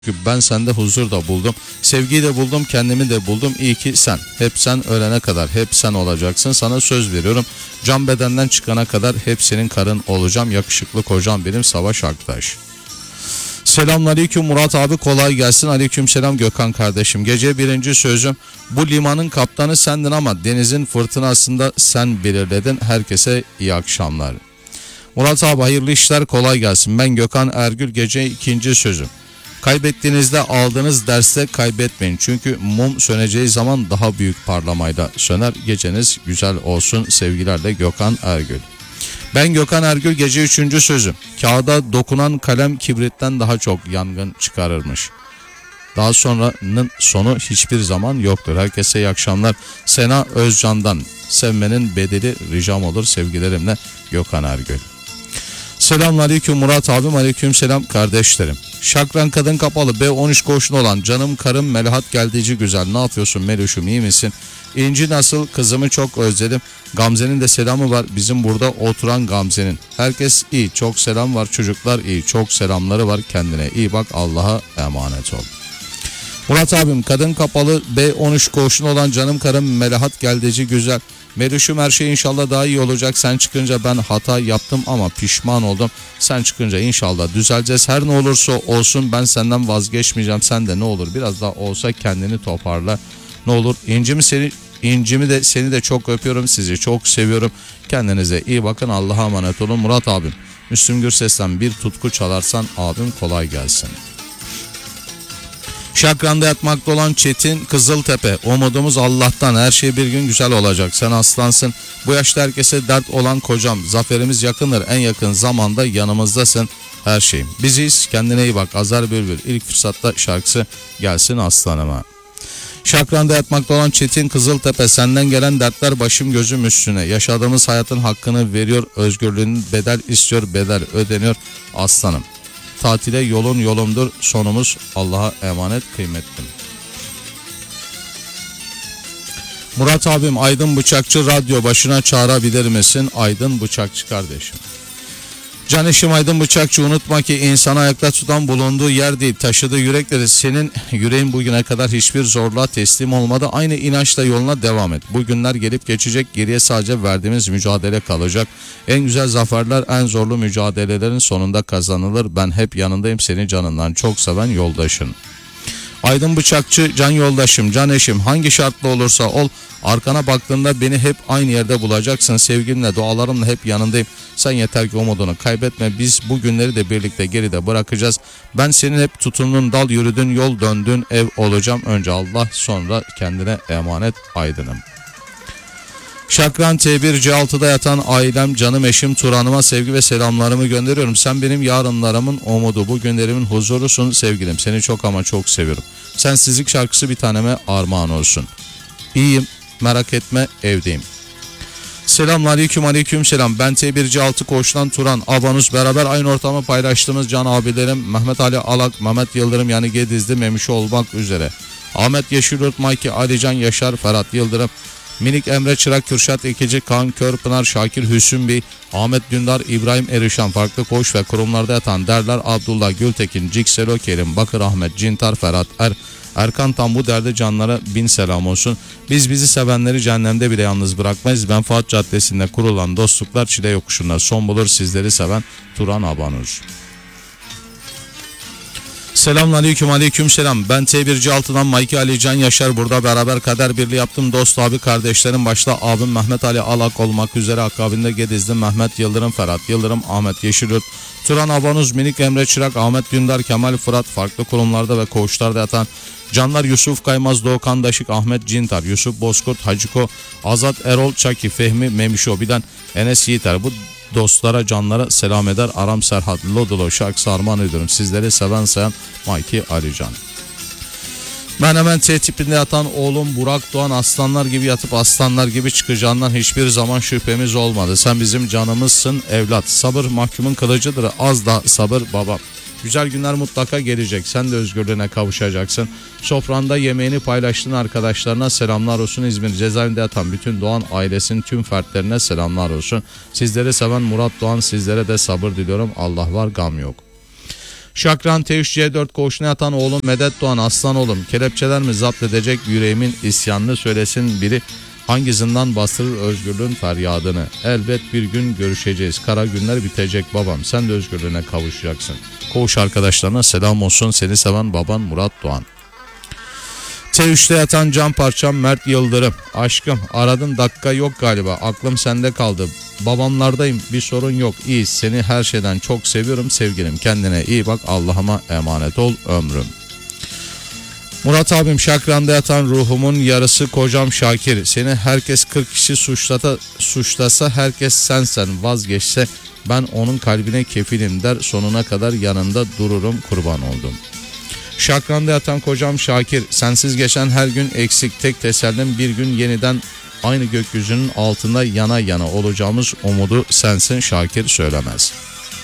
Ben sende huzur da buldum, sevgiyi de buldum, kendimi de buldum. İyi ki sen. Hep sen ölene kadar hep sen olacaksın. Sana söz veriyorum. Can bedenden çıkana kadar hep senin karın olacağım. Yakışıklı kocam benim Savaş Aktaş. Selamünaleyküm Murat abi, kolay gelsin. Aleykümselam Gökhan kardeşim. Gece birinci sözüm: bu limanın kaptanı sendin ama denizin fırtınasında sen belirledin. Herkese iyi akşamlar. Murat abi hayırlı işler, kolay gelsin. Ben Gökhan Ergül. Gece ikinci sözüm: kaybettiğinizde aldığınız derste kaybetmeyin. Çünkü mum söneceği zaman daha büyük parlamayla söner. Geceniz güzel olsun. Sevgilerle Gökhan Ergül. Ben Gökhan Ergül. Gece üçüncü sözüm: kağıda dokunan kalem kibritten daha çok yangın çıkarırmış. Daha sonranın sonu hiçbir zaman yoktur. Herkese iyi akşamlar. Sena Özcan'dan: sevmenin bedeli ricam olur. Sevgilerimle Gökhan Ergül. Selamünaleyküm Murat abim. Aleykümselam kardeşlerim. Şakran kadın kapalı B13 koşun olan canım karım Melahat Geldici güzel. Ne yapıyorsun Meluş'um, iyi misin? İnci nasıl? Kızımı çok özledim. Gamze'nin de selamı var. Bizim burada oturan Gamze'nin. Herkes iyi. Çok selam var. Çocuklar iyi. Çok selamları var. Kendine iyi bak. Allah'a emanet ol. Murat abim, kadın kapalı B13 koşun olan canım karım Melahat Geldici güzel. Meluş'um, her şey inşallah daha iyi olacak. Sen çıkınca ben hata yaptım ama pişman oldum. Sen çıkınca inşallah düzeleceğiz. Her ne olursa olsun ben senden vazgeçmeyeceğim. Sen de ne olur biraz daha olsa kendini toparla. Ne olur İncimi de seni de çok öpüyorum. Sizi çok seviyorum. Kendinize iyi bakın. Allah'a emanet olun. Murat abim, Müslüm Gürses'ten bir tutku çalarsan abim, kolay gelsin. Şakran'da yatmakta olan Çetin Kızıltepe: umudumuz Allah'tan, her şey bir gün güzel olacak. Sen aslansın. Bu yaşta herkese dert olan kocam. Zaferimiz yakındır. En yakın zamanda yanımızdasın. Her şeyim. Biziz. Kendine iyi bak. Azar Bülbül. İlk fırsatta şarkısı gelsin aslanıma. Şakran'da yatmakta olan Çetin Kızıltepe: senden gelen dertler başım gözüm üstüne. Yaşadığımız hayatın hakkını veriyor. Özgürlüğünün bedel istiyor. Bedel ödeniyor aslanım. Tatile yolun yolumdur. Sonumuz Allah'a emanet kıymetlim. Murat abim, Aydın Bıçakçı radyo başına çağırabilir misin? Aydın Bıçakçı kardeşim. Can eşim Aydın Bıçakçı, unutma ki insanı ayakta tutan bulunduğu yer değil, taşıdığı yürekleri. Senin yüreğin bugüne kadar hiçbir zorluğa teslim olmadı. Aynı inançla yoluna devam et. Bu günler gelip geçecek. Geriye sadece verdiğimiz mücadele kalacak. En güzel zaferler en zorlu mücadelelerin sonunda kazanılır. Ben hep yanındayım, seni canından çok seven yoldaşın. Aydın Bıçakçı, can yoldaşım, can eşim, hangi şartla olursa ol, arkana baktığında beni hep aynı yerde bulacaksın. Sevgimle, dualarımla hep yanındayım. Sen yeter ki umudunu kaybetme. Biz bu günleri de birlikte geride bırakacağız. Ben senin hep tutundun dal, yürüdün yol, döndün ev olacağım. Önce Allah, sonra kendine emanet Aydın'ım. Şakran T1C6'da yatan ailem, canım eşim Turan'ıma sevgi ve selamlarımı gönderiyorum. Sen benim yarınlarımın umudu, bu günlerimin huzurusun sevgilim. Seni çok ama çok seviyorum. Sensizlik şarkısı bir taneme armağan olsun. İyiyim, merak etme, evdeyim. Selamünaleyküm. Aleykümselam. Ben T1C6 koşulan Turan, Abanus, beraber aynı ortamı paylaştığımız can abilerim Mehmet Ali Alak, Mehmet Yıldırım yani Gedizli, Memişi olmak üzere. Ahmet Yeşilyurt, Mayki, Alican Yaşar, Ferhat Yıldırım, Minik Emre Çırak, Kürşat Ekici, Kaan Körpınar, Şakir Hüsnü Bey, Ahmet Dündar, İbrahim Erişan, farklı koğuş ve kurumlarda yatan Derler Abdullah Gültekin, Cikselo Kerim, Bakır Ahmet, Cintar Ferhat Erkan Tam, bu derdi canlara bin selam olsun. Biz bizi sevenleri cehennemde bile yalnız bırakmayız. Ben Fuat Caddesi'nde kurulan dostluklar çile yokuşunda son bulur. Sizleri seven Turan Abanur. Selamünaleyküm. Aleykümselam. Ben T1C6'dan Mayki Ali Can Yaşar, burada beraber kader birliği yaptım. Dost abi kardeşlerim başta abim Mehmet Ali Alak olmak üzere, akabinde Gedizli Mehmet Yıldırım, Ferhat Yıldırım, Ahmet Yeşilyurt, Turan Abanuz, Minik Emre Çırak, Ahmet Dündar, Kemal Fırat, farklı kurumlarda ve koğuşlarda yatan canlar Yusuf Kaymaz, Doğukan Daşık, Ahmet Cintar, Yusuf Bozkurt, Hacıko, Azat Erol Çaki, Fehmi Memişo Bilen, Enes Yiğiter, bu dostlara canlara selam eder. Aram Serhat Lodolo şarkısı armağan ediyorum. Sizleri seven sayan Mayki Alican. Ben hemen T tipinde yatan oğlum Burak Doğan, aslanlar gibi yatıp aslanlar gibi çıkacağından hiçbir zaman şüphemiz olmadı. Sen bizim canımızsın evlat. Sabır mahkumun kılıcıdır. Az da sabır babam. Güzel günler mutlaka gelecek. Sen de özgürlüğüne kavuşacaksın. Sofranda yemeğini paylaştığın arkadaşlarına selamlar olsun. İzmir cezaevinde yatan bütün Doğan ailesinin tüm fertlerine selamlar olsun. Sizleri seven Murat Doğan, sizlere de sabır diliyorum. Allah var, gam yok. Şakran T3C4 koğuşuna yatan oğlum Medet Doğan aslan oğlum. Kelepçeler mi zapt edecek yüreğimin isyanını söylesin biri. Hangi zindan bastırır özgürlüğün feryadını? Elbet bir gün görüşeceğiz. Kara günler bitecek babam. Sen de özgürlüğüne kavuşacaksın. Koğuş arkadaşlarına selam olsun. Seni seven baban Murat Doğan. T3'te yatan can parçam Mert Yıldırım. Aşkım aradın dakika yok galiba. Aklım sende kaldı. Babamlardayım, bir sorun yok. İyi, seni her şeyden çok seviyorum sevgilim. Kendine iyi bak, Allah'ıma emanet ol ömrüm. Murat abim Şakran'da yatan ruhumun yarısı kocam Şakir. Seni herkes 40 kişi suçlasa herkes sensen, vazgeçse ben onun kalbine kefilim der, sonuna kadar yanında dururum, kurban oldum. Şakran'da yatan kocam Şakir, sensiz geçen her gün eksik, tek tesellim bir gün yeniden aynı gökyüzünün altında yana yana olacağımız umudu sensin Şakir söylemez.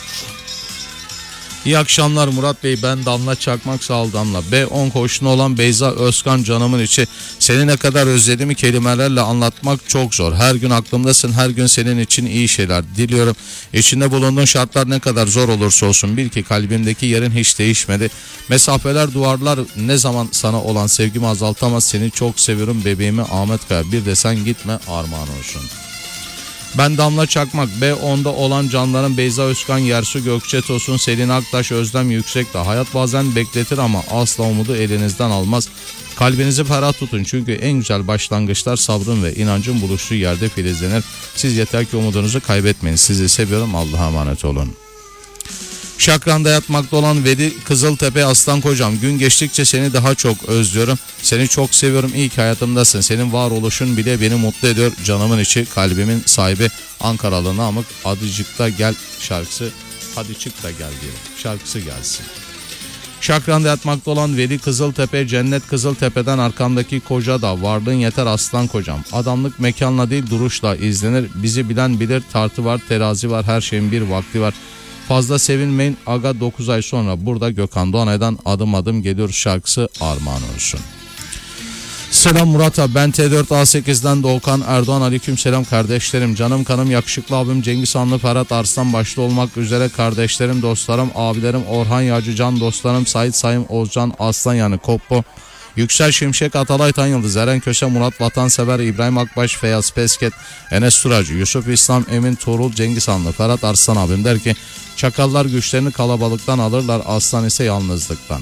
İyi akşamlar Murat Bey, ben Damla Çakmak, sağ ol Damla. B10 koğuşunda olan Beyza Özkan canımın içi. Seni ne kadar özlediğimi kelimelerle anlatmak çok zor. Her gün aklımdasın, her gün senin için iyi şeyler diliyorum. İçinde bulunduğun şartlar ne kadar zor olursa olsun bil ki kalbimdeki yerin hiç değişmedi. Mesafeler, duvarlar ne zaman sana olan sevgimi azaltamaz. Seni çok seviyorum bebeğimi Ahmet Kaya. Bir de sen gitme, armağan olsun. Ben Damla Çakmak, B10'da olan canların Beyza Özkan, Yersu Gökçe Tosun, Selin Aktaş, Özlem Yüksekdağ. Hayat bazen bekletir ama asla umudu elinizden almaz. Kalbinizi ferah tutun çünkü en güzel başlangıçlar sabrın ve inancın buluştuğu yerde filizlenir. Siz yeter ki umudunuzu kaybetmeyin. Sizi seviyorum, Allah'a emanet olun. Şakran'da yatmakta olan Veli Kızıltepe aslan kocam, gün geçtikçe seni daha çok özlüyorum. Seni çok seviyorum, iyi ki hayatımdasın. Senin varoluşun bile beni mutlu ediyor. Canımın içi, kalbimin sahibi Ankaralı Namık. Hadi çık da gel şarkısı, hadi çık da gel diye şarkısı gelsin. Şakran'da yatmakta olan Veli Kızıltepe, Cennet Kızıltepe'den arkamdaki koca da varlığın yeter aslan kocam. Adamlık mekanla değil duruşla izlenir. Bizi bilen bilir, tartı var, terazi var, her şeyin bir vakti var. Fazla sevinmeyin aga, 9 ay sonra burada Gökhan Doğanay'dan adım adım geliyoruz şarkısı armağan olsun. Selam Murat abi, ben T4A8'den Doğukan Erdoğan, aleyküm selam kardeşlerim, canım kanım yakışıklı abim Cengiz Hanlı, Ferhat Arslan başta olmak üzere kardeşlerim, dostlarım, abilerim, Orhan Yağcı, can dostlarım, Sait Sayım, Ozcan Aslan yani Koppo, Yüksel Şimşek, Atalay Tan Yıldız, Eren Köse, Murat Vatansever, İbrahim Akbaş, Feyyaz Pesket, Enes Turacı, Yusuf İslam, Emin Tuğrul, Cengiz Hanlı, Ferhat Arslan abim der ki çakallar güçlerini kalabalıktan alırlar, aslan ise yalnızlıktan.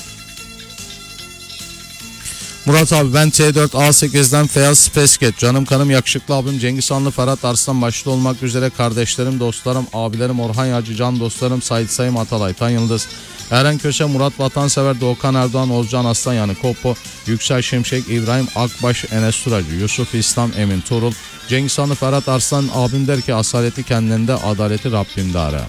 Murat abi, ben T4A8'den Feyyaz Pesket, canım kanım yakışıklı abim Cengiz Hanlı, Ferhat Arslan başta olmak üzere kardeşlerim, dostlarım, abilerim, Orhan Yağcı, can dostlarım, Sait Sayım, Atalay Tan Yıldız, Eren Köse, Murat Vatansever, Doğukan Erdoğan, Ozcan Aslan yani Koppo, Yüksel Şimşek, İbrahim Akbaş, Enes Turacı, Yusuf İslam, Emin Tuğrul, Cengiz Hanlı, Ferhat Arslan abim der ki asaleti kendinde, adaleti Rabbimde ara.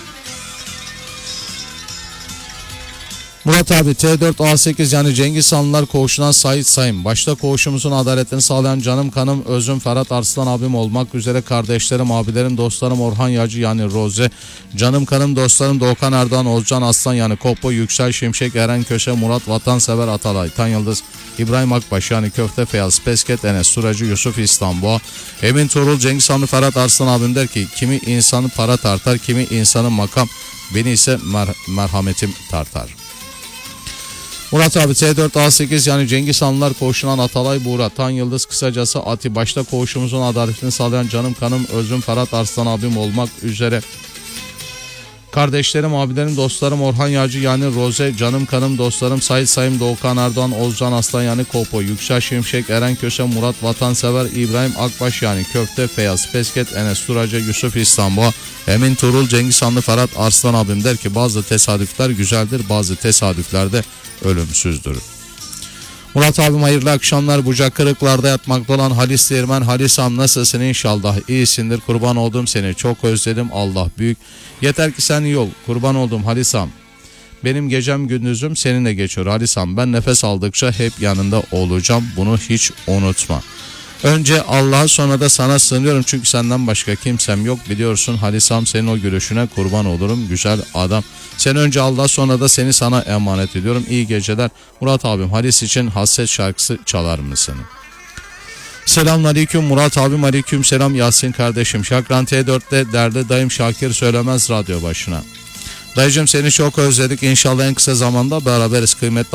Murat abi, T4A8 yani Cengiz Hanlılar koğuşundan Sait Sayım. Başta koğuşumuzun adaletini sağlayan canım kanım özüm Ferhat Arslan abim olmak üzere kardeşlerim, abilerim, dostlarım, Orhan Yağcı yani Roze, canım kanım dostlarım Doğukan Erdoğan, Ozcan Aslan yani Koppo, Yüksel Şimşek, Eren Köse, Murat Vatansever, Atalay Tan Yıldız, İbrahim Akbaş yani Köfte, Feyyaz Pesket, Enes Turacı, Yusuf İstanbul, Emin Tuğrul, Cengiz Hanlı, Ferhat Arslan abim der ki kimi insanı para tartar, kimi insanı makam, beni ise merhametim tartar. Murat abi, T4A8 yani Cengiz Hanlılar koğuşundan Atalay Buğra, Tan Yıldız kısacası Ati, başta koğuşumuzun adaletini sağlayan canım kanım özüm Ferhat Arslan abim olmak üzere kardeşlerim, abilerim, dostlarım, Orhan Yağcı yani Roze, canım kanım dostlarım, Sait Sayım, Doğukan Erdoğan, Ozcan Aslan yani Kopo, Yüksel Şimşek, Eren Köse, Murat Vatansever, İbrahim Akbaş yani Köfte, Feyyaz Pesket, Enes Turacı, Yusuf İstanbul, Emin Tuğrul, Cengiz Hanlı, Ferhat Arslan abim der ki bazı tesadüfler güzeldir, bazı tesadüfler de ölümsüzdür. Murat abim hayırlı akşamlar. Bucak Kırıklar'da yatmakta olan Halis Değirmen. Halisam nasılsın? İnşallah iyisindir. Kurban oldum seni. Çok özledim. Allah büyük. Yeter ki sen iyi ol. Kurban oldum Halisam. Benim gecem gündüzüm seninle geçiyor Halisam. Ben nefes aldıkça hep yanında olacağım. Bunu hiç unutma. Önce Allah'a sonra da sana sığınıyorum çünkü senden başka kimsem yok. Biliyorsun Halisam, senin o gülüşüne kurban olurum güzel adam. Sen önce Allah sonra da seni sana emanet ediyorum. İyi geceler. Murat abim, Halis için hasret şarkısı çalar mısın? Selamünaleyküm Murat abim, aleyküm selam Yasin kardeşim. Şakran T4'te derdi dayım Şakir söylemez radyo başına. Dayıcım seni çok özledik. İnşallah en kısa zamanda beraberiz kıymetli